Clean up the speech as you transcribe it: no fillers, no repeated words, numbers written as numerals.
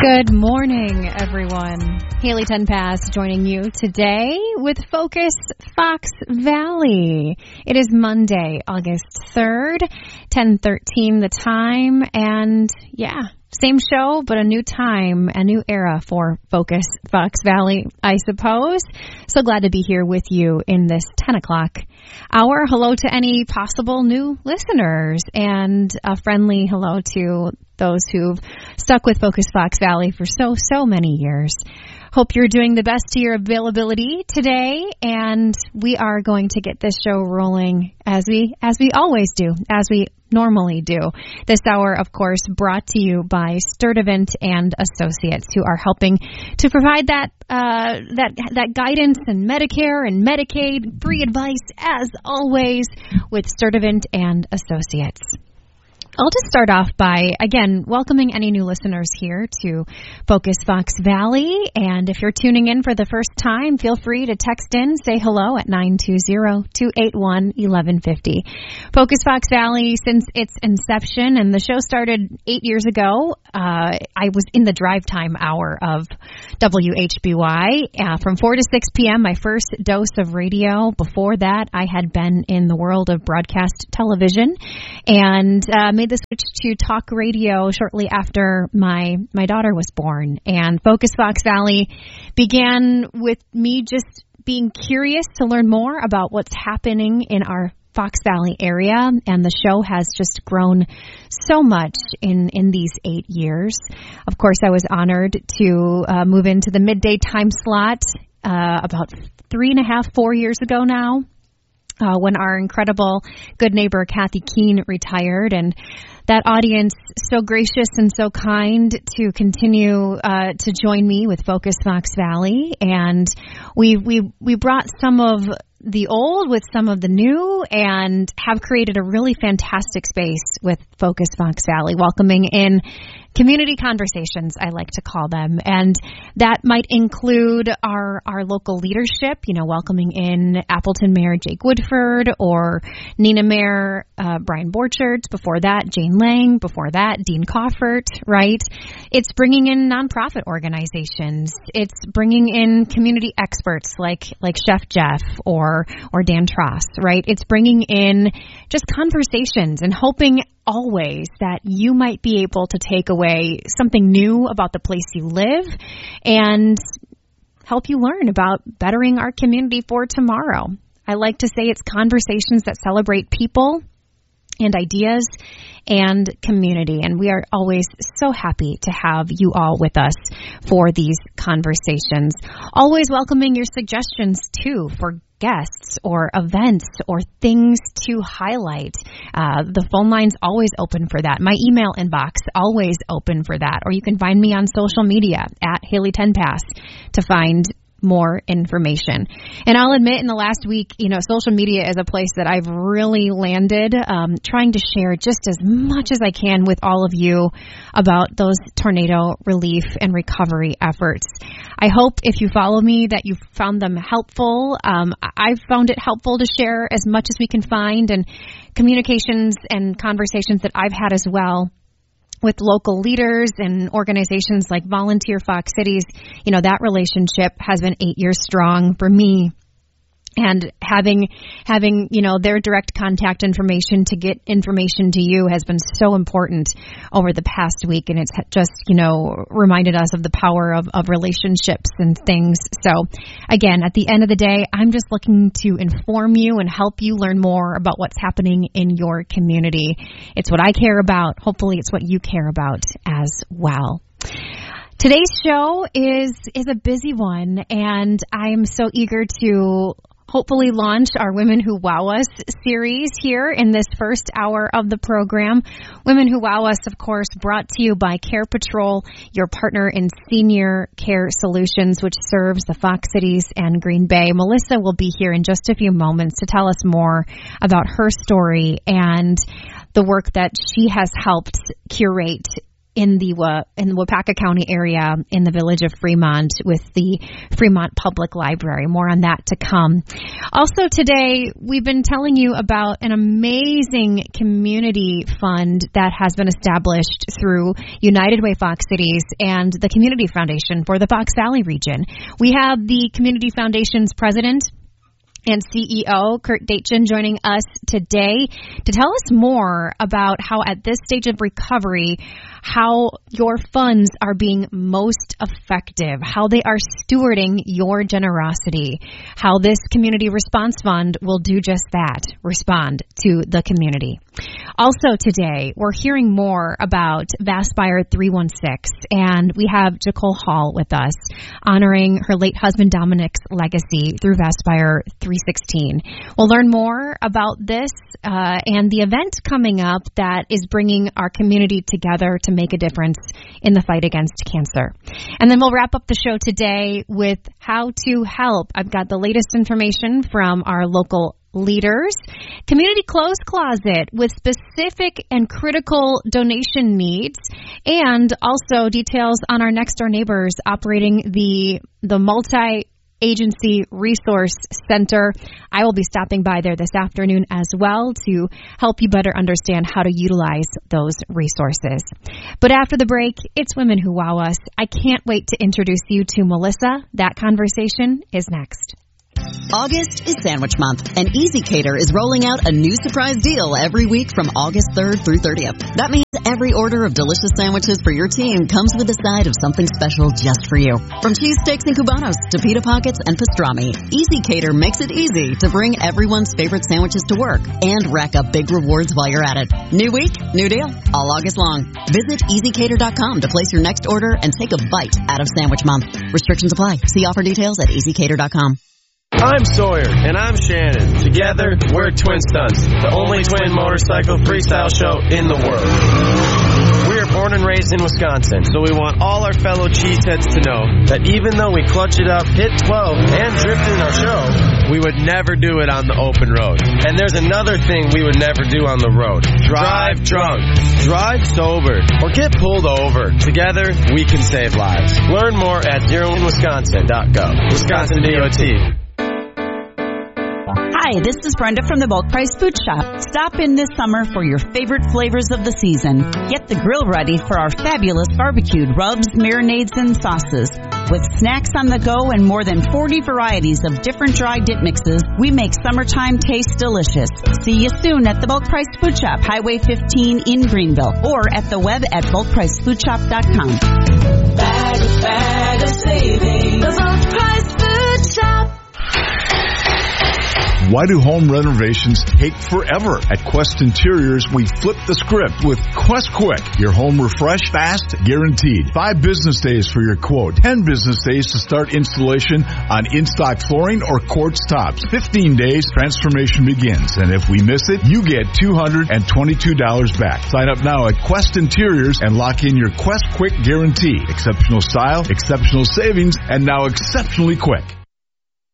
Good morning, everyone. Haley Tenpass joining you today with Focus Fox Valley. It is Monday, August 3rd, 10:13 the time, and same show, but a new time, a new era for Focus Fox Valley, I suppose. So glad to be here with you in this 10 o'clock hour. Hello to any possible new listeners, and a friendly hello to those who've stuck with Focus Fox Valley for so many years. Hope you're doing the best to your availability today, and we are going to get this show rolling as we always do, as we normally do. This hour, of course, brought to you by Sturdivant and Associates, who are helping to provide that guidance and Medicare and Medicaid, free advice as always with Sturdivant and Associates. I'll just start off by, again, welcoming any new listeners here to Focus Fox Valley. And if you're tuning in for the first time, feel free to text in, say hello at 920-281-1150. Focus Fox Valley, since its inception, and the show started 8 years ago, I was in the drive time hour of WHBY from 4 to 6 p.m., my first dose of radio. Before that, I had been in the world of broadcast television and made the switch to talk radio shortly after my daughter was born. And Focus Fox Valley began with me just being curious to learn more about what's happening in our Fox Valley area, and the show has just grown so much in these 8 years. Of course, I was honored to move into the midday time slot about 4 years ago now. When our incredible good neighbor Kathy Keene retired, and that audience so gracious and so kind to continue to join me with Focus Fox Valley, and we brought some of the old with some of the new and have created a really fantastic space with Focus Fox Valley, welcoming in community conversations, I like to call them. And that might include our local leadership, welcoming in Appleton Mayor Jake Woodford or Neenah Mayor Brian Borchardt. Before that, Jane Lang. Before that, Dean Coffert, right? It's bringing in nonprofit organizations. It's bringing in community experts like Chef Jeff or Dan Tross, right? It's bringing in just conversations and hoping always that you might be able to take away something new about the place you live and help you learn about bettering our community for tomorrow. I like to say it's conversations that celebrate people and ideas and community. And we are always so happy to have you all with us for these conversations. Always welcoming your suggestions, too, for guests or events or things to highlight. The phone line's always open for that. My email inbox always open for that. Or you can find me on social media at Haley Tenpass to find more information. And I'll admit, in the last week, social media is a place that I've really landed, trying to share just as much as I can with all of you about those tornado relief and recovery efforts. I hope if you follow me that you found them helpful. I've found it helpful to share as much as we can find, and communications and conversations that I've had as well with local leaders and organizations like Volunteer Fox Cities. That relationship has been 8 years strong for me. And having their direct contact information to get information to you has been so important over the past week. And it's just, reminded us of the power of relationships and things. So again, at the end of the day, I'm just looking to inform you and help you learn more about what's happening in your community. It's what I care about. Hopefully it's what you care about as well. Today's show is a busy one, and I'm so eager to hopefully launch our Women Who Wow Us series here in this first hour of the program. Women Who Wow Us, of course, brought to you by Care Patrol, your partner in senior care solutions, which serves the Fox Cities and Green Bay. Melissa will be here in just a few moments to tell us more about her story and the work that she has helped curate in the Waupaca County area in the village of Fremont with the Fremont Public Library. More on that to come. Also today, we've been telling you about an amazing community fund that has been established through United Way Fox Cities and the Community Foundation for the Fox Valley region. We have the Community Foundation's president and CEO, Kurt Daitchen, joining us today to tell us more about how at this stage of recovery, how your funds are being most effective, how they are stewarding your generosity, how this community response fund will do just that, respond to the community. Also today, we're hearing more about Vaspire 316, and we have Jacole Hall with us, honoring her late husband Dominic's legacy through Vaspire 316. We'll learn more about this and the event coming up that is bringing our community together to make a difference in the fight against cancer. And then we'll wrap up the show today with how to help. I've got the latest information from our local leaders, Community Clothes Closet with specific and critical donation needs, and also details on our next door neighbors operating the multi-agency resource center. I will be stopping by there this afternoon as well to help you better understand how to utilize those resources. But after the break, it's Women Who Wow Us. I can't wait to introduce you to Melissa. That conversation is next. August is Sandwich Month, and ezCater is rolling out a new surprise deal every week from August 3rd through 30th. That means every order of delicious sandwiches for your team comes with a side of something special just for you. From cheesesteaks and cubanos to pita pockets and pastrami, ezCater makes it easy to bring everyone's favorite sandwiches to work and rack up big rewards while you're at it. New week, new deal, all August long. Visit ezCater.com to place your next order and take a bite out of Sandwich Month. Restrictions apply. See offer details at ezCater.com. I'm Sawyer, and I'm Shannon. Together, we're Twin Stunts, the only twin motorcycle freestyle show in the world. We are born and raised in Wisconsin, so we want all our fellow cheeseheads to know that even though we clutch it up, hit 12, and drift in our show, we would never do it on the open road. And there's another thing we would never do on the road. Drive drunk, drive sober, or get pulled over. Together, we can save lives. Learn more at zeroinwisconsin.gov. Wisconsin DOT. Hi, this is Brenda from the Bulk Price Food Shop. Stop in this summer for your favorite flavors of the season. Get the grill ready for our fabulous barbecued rubs, marinades, and sauces. With snacks on the go and more than 40 varieties of different dry dip mixes, we make summertime taste delicious. See you soon at the Bulk Price Food Shop, Highway 15 in Greenville, or at the web at bulkpricefoodshop.com. Bag of savings. The Bulk Price Food Shop. Why do home renovations take forever? At Quest Interiors, we flip the script with Quest Quick. Your home refresh, fast, guaranteed. 5 business days for your quote. 10 business days to start installation on in-stock flooring or quartz tops. 15 days, transformation begins. And if we miss it, you get $222 back. Sign up now at Quest Interiors and lock in your Quest Quick guarantee. Exceptional style, exceptional savings, and now exceptionally quick.